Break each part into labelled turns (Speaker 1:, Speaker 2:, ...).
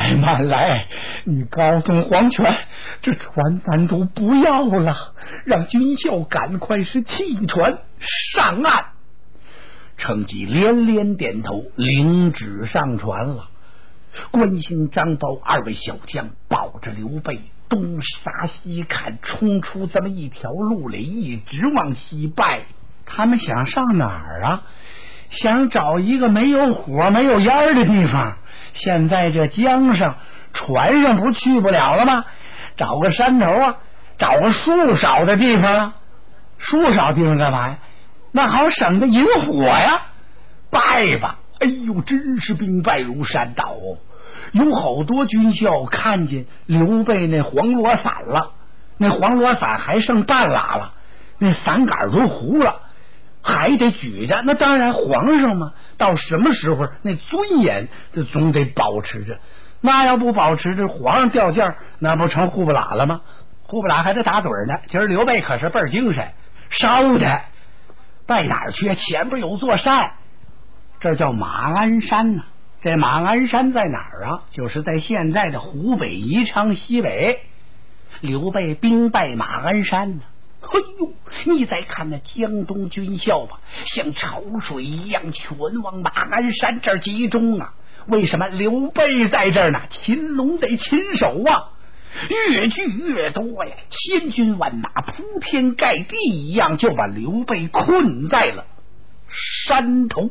Speaker 1: 来慢来，你告诉黄泉，这船咱都不要了，让军校赶快是弃船上岸。程吉连连点头，领旨上船了。关兴、张苞二位小将抱着刘备东杀西看，冲出这么一条路来，一直往西拜。他们想上哪儿啊？想找一个没有火没有烟的地方。现在这江上船上不去不了了吗？找个山头啊，找个树少的地方啊。树少地方干嘛呀？那好省得引火呀。拜吧。哎呦，真是兵败如山倒哦！有好多军校看见刘备那黄罗伞了，那黄罗伞还剩半拉了，那伞杆都糊了，还得举着。那当然，皇上嘛，到什么时候那尊严这总得保持着。那要不保持着，皇上掉价，那不成呼不拉了吗？呼不拉还得打盹呢。今儿刘备可是倍儿精神，烧的拜哪儿去？前边有座山，这叫马鞍山呢。这马鞍山在哪儿啊？就是在现在的湖北宜昌西北。刘备兵败马鞍山呢。哎呦，你再看那江东军校吧，像潮水一样全往马鞍山这儿集中啊。为什么？刘备在这儿呢，擒龙得擒手啊，越聚越多呀，千军万马铺天盖地一样，就把刘备困在了山头。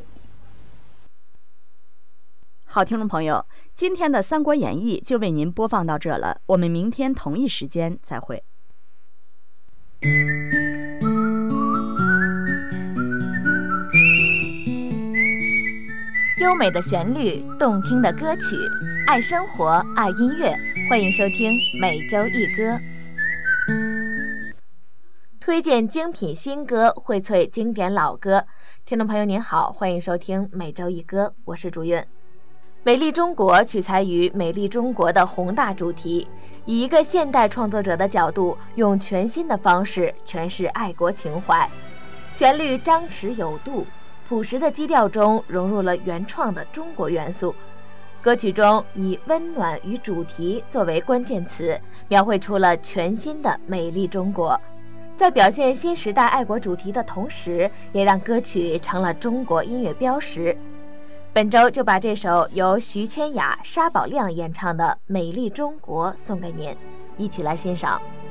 Speaker 2: 好，听众朋友，今天的《三国演义》就为您播放到这了，我们明天同一时间再会。
Speaker 3: 优美的旋律，动听的歌曲，爱生活，爱音乐，欢迎收听每周一歌，推荐精品新歌，荟萃经典老歌。听众朋友您好，欢迎收听每周一歌，我是朱韵。美丽中国取材于美丽中国的宏大主题，以一个现代创作者的角度，用全新的方式诠释爱国情怀。旋律张弛有度，朴实的基调中融入了原创的中国元素。歌曲中以温暖与主题作为关键词，描绘出了全新的美丽中国。在表现新时代爱国主题的同时，也让歌曲成了中国音乐标识。本周就把这首由徐千雅、沙宝亮演唱的《美丽中国》送给您，一起来欣赏。